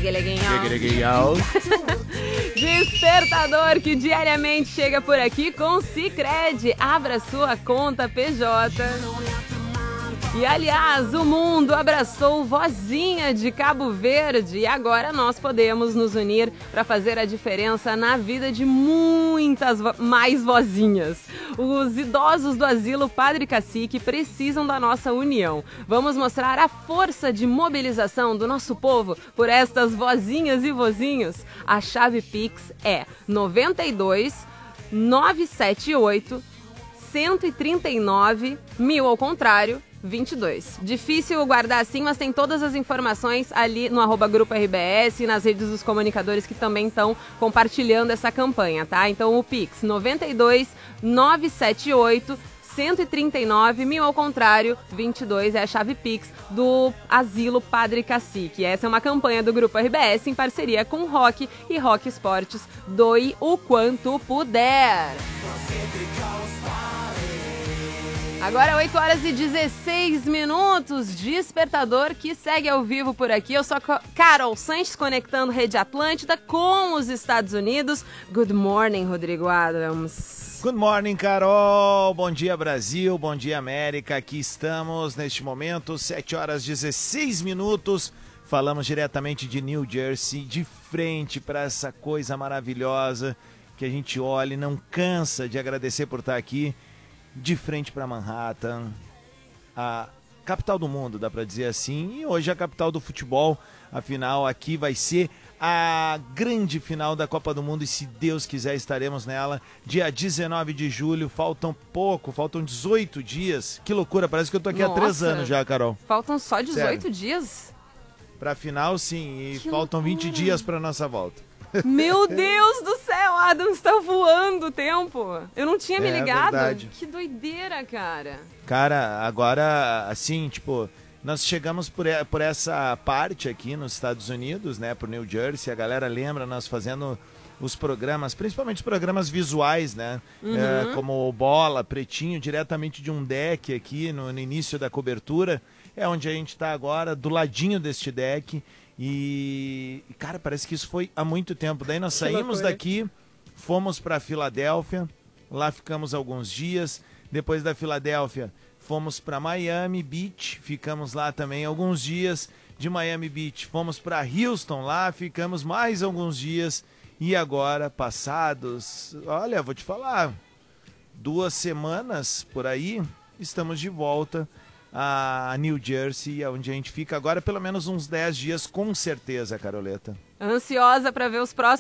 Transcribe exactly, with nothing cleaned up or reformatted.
Despertador que diariamente chega por aqui com Sicredi. Abra sua conta P J. E aliás, o mundo abraçou Vozinha de Cabo Verde e agora nós podemos nos unir para fazer a diferença na vida de muitas vo- mais vozinhas. Os idosos do asilo Padre Cacique precisam da nossa união. Vamos mostrar a força de mobilização do nosso povo por estas vozinhas e vozinhos. A chave Pix é noventa e dois, novecentos e setenta e oito, cento e trinta e nove, mil ao contrário, vinte e dois. Difícil guardar assim, mas tem todas as informações ali no arroba Grupo R B S e nas redes dos comunicadores que também estão compartilhando essa campanha, tá? Então o Pix noventa e dois, novecentos e setenta e oito, cento e trinta e nove, mil ao contrário, vinte e dois é a chave Pix do Asilo Padre Cacique. Essa é uma campanha do Grupo R B S em parceria com o Rock e Rock Esportes. Doe o quanto puder. Agora oito horas e dezesseis minutos, Despertador que segue ao vivo por aqui. Eu sou a Carol Sanches, conectando Rede Atlântida com os Estados Unidos. Good morning, Rodrigo Adams. Good morning, Carol. Bom dia, Brasil. Bom dia, América. Aqui estamos neste momento, sete horas e dezesseis minutos. Falamos diretamente de New Jersey, de frente para essa coisa maravilhosa que a gente olha e não cansa de agradecer por estar aqui. De frente para Manhattan, a capital do mundo, dá para dizer assim, e hoje a capital do futebol. Afinal, aqui vai ser a grande final da Copa do Mundo e, se Deus quiser, estaremos nela dia dezenove de julho. Faltam pouco, faltam dezoito dias. Que loucura, parece que eu tô aqui Nossa, há três anos já, Carol. Faltam só dezoito Sério. dias? Pra final, sim, e que faltam loucura. vinte dias pra nossa volta. Meu Deus do céu, Adams, tá voando o tempo. Eu não tinha me É, ligado. verdade. Que doideira, cara. Cara, agora, assim, tipo, nós chegamos por, por essa parte aqui nos Estados Unidos, né, por New Jersey. A galera lembra nós fazendo os programas, principalmente os programas visuais, né, Uhum. é, como Bola, Pretinho, diretamente de um deck aqui no, no início da cobertura. É onde a gente está agora, do ladinho deste deck. E, cara, parece que isso foi há muito tempo. Daí nós saímos daqui, fomos para Filadélfia, lá ficamos alguns dias. Depois da Filadélfia, fomos para Miami Beach, ficamos lá também alguns dias. De Miami Beach, fomos para Houston, lá ficamos mais alguns dias. E agora, passados, olha, vou te falar, duas semanas por aí, estamos de volta a New Jersey, onde a gente fica agora pelo menos uns dez dias, com certeza, Caroleta. Ansiosa para ver os próximos